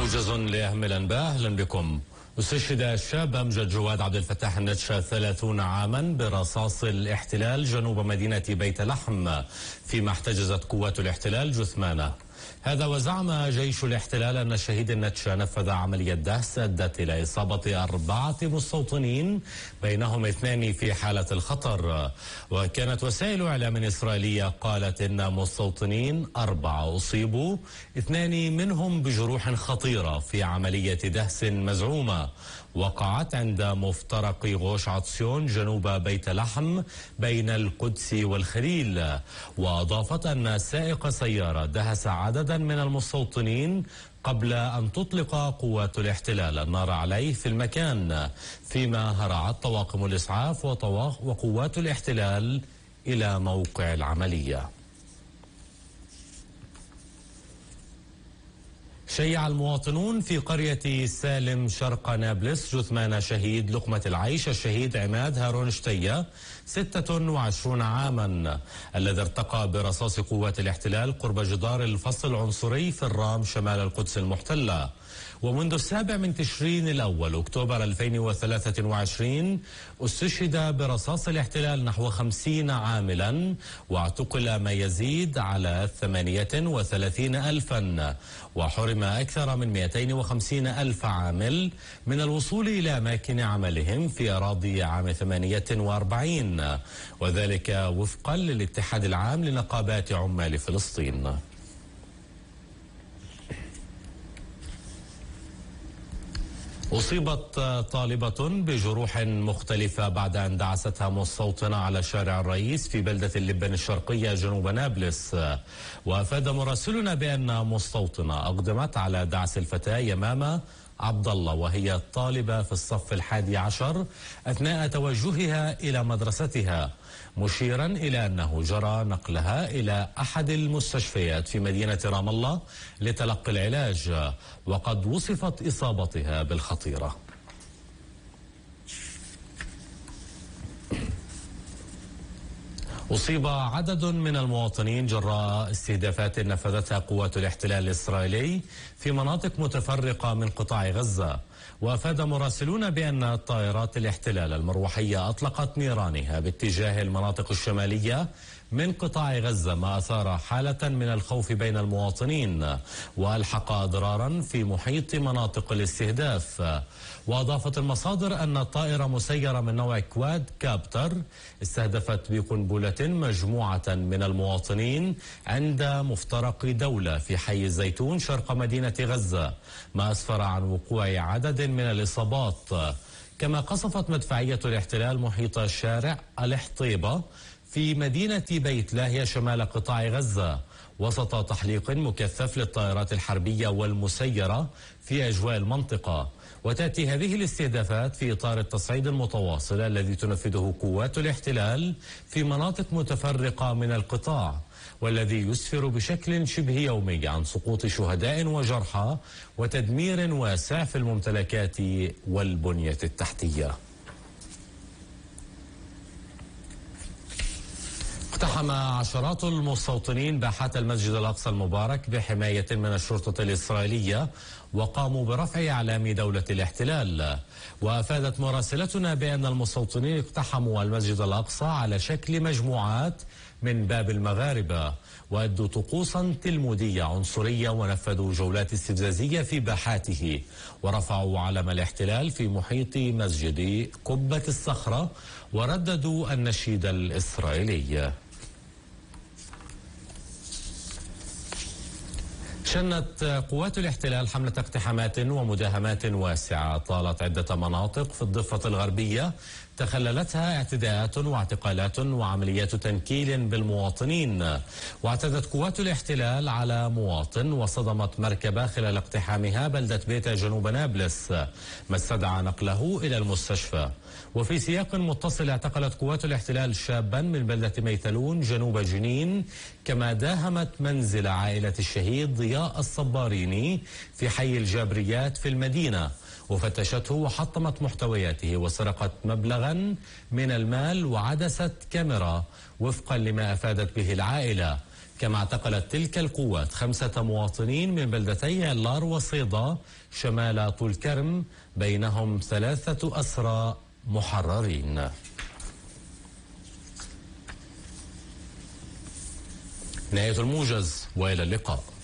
موجز لأهم الأنباء. أهلا بكم. استشهد الشاب أمجد جواد عبد الفتاح النتشة 30 عاما برصاص الاحتلال جنوب مدينة بيت لحم، فيما احتجزت قوات الاحتلال جثمانه. هذا وزعم جيش الاحتلال أن الشهيد النتشة نفذ عملية دهس أدت إلى إصابة 4 مستوطنين، بينهم 2 في حالة الخطر. وكانت وسائل إعلام إسرائيلية قالت إن مستوطنين 4 أصيبوا، 2 منهم بجروح خطيرة في عملية دهس مزعومة وقعت عند مفترق غوش عطسيون جنوب بيت لحم بين القدس والخليل. وأضافت أن سائق سيارة دهس عددا من المستوطنين قبل أن تطلق قوات الاحتلال النار عليه في المكان، فيما هرعت طواقم الإسعاف وقوات الاحتلال إلى موقع العملية. شيع المواطنون في قرية سالم شرق نابلس جثمان شهيد لقمة العيش الشهيد عماد هارون شتية 26 عاما الذي ارتقى برصاص قوات الاحتلال قرب جدار الفصل العنصري في الرام شمال القدس المحتلة. ومنذ 7 تشرين الأول أكتوبر 2023 استشهد برصاص الاحتلال نحو 50 عاملا واعتقل ما يزيد على 38 ألفا، وحرم أكثر من 250 ألف عامل من الوصول إلى أماكن عملهم في أراضي عام 48، وذلك وفقا للاتحاد العام لنقابات عمال فلسطين. أصيبت طالبة بجروح مختلفة بعد أن دعستها مستوطنة على شارع الرئيس في بلدة اللبن الشرقية جنوب نابلس. وأفاد مراسلنا بأن مستوطنة أقدمت على دعس الفتاة يمامة عبد الله وهي طالبة في الصف 11 أثناء توجهها إلى مدرستها، مشيرا إلى أنه جرى نقلها إلى أحد المستشفيات في مدينة رام الله لتلقي العلاج، وقد وصفت إصابتها بالخطيرة. أصيب عدد من المواطنين جراء استهدافات نفذتها قوات الاحتلال الإسرائيلي في مناطق متفرقة من قطاع غزة. وأفاد مراسلون بأن طائرات الاحتلال المروحية أطلقت نيرانها باتجاه المناطق الشمالية من قطاع غزة، ما أثار حالة من الخوف بين المواطنين وألحق أضرارا في محيط مناطق الاستهداف. وأضافت المصادر أن طائرة مسيرة من نوع كواد كابتر استهدفت بقنبلة مجموعة من المواطنين عند مفترق دولة في حي الزيتون شرق مدينة غزة، ما أسفر عن وقوع عدد من الإصابات. كما قصفت مدفعية الاحتلال محيط شارع الحطيبة في مدينة بيت لاهيا شمال قطاع غزة وسط تحليق مكثف للطائرات الحربية والمسيرة في أجواء المنطقة. وتأتي هذه الاستهدافات في إطار التصعيد المتواصل الذي تنفذه قوات الاحتلال في مناطق متفرقة من القطاع، والذي يسفر بشكل شبه يومي عن سقوط شهداء وجرحى وتدمير واسع في الممتلكات والبنية التحتية. اقتحم عشرات المستوطنين باحات المسجد الأقصى المبارك بحماية من الشرطة الإسرائيلية وقاموا برفع أعلام دولة الاحتلال. وأفادت مراسلتنا بأن المستوطنين اقتحموا المسجد الأقصى على شكل مجموعات من باب المغاربة وأدوا طقوسا تلمودية عنصرية ونفذوا جولات استفزازية في باحاته ورفعوا علم الاحتلال في محيط مسجد قبة الصخرة ورددوا النشيد الإسرائيلي. شنت قوات الاحتلال حملة اقتحامات ومداهمات واسعة طالت عدة مناطق في الضفة الغربية تخللتها اعتداءات واعتقالات وعمليات تنكيل بالمواطنين. واعتدت قوات الاحتلال على مواطن وصدمت مركبة خلال اقتحامها بلدة بيتا جنوب نابلس، ما استدعى نقله إلى المستشفى. وفي سياق متصل اعتقلت قوات الاحتلال شابا من بلدة ميتلون جنوب جنين، كما داهمت منزل عائلة الشهيد ضياء الصباريني في حي الجابريات في المدينة وفتشته وحطمت محتوياته وسرقت مبلغا من المال وعدست كاميرا وفقا لما أفادت به العائلة، كما اعتقلت تلك القوات 5 مواطنين من بلدتي علار وصيدا شمال طول كرم، بينهم 3 أسرى محررين. نهاية الموجز، وإلى اللقاء.